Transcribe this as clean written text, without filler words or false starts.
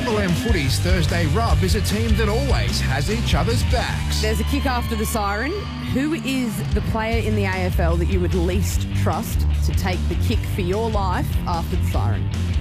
Triple M Footy's Thursday Rub is a team that always has each other's backs. There's a kick after the siren. Who is the player in the AFL that you would least trust to take the kick for your life after the siren?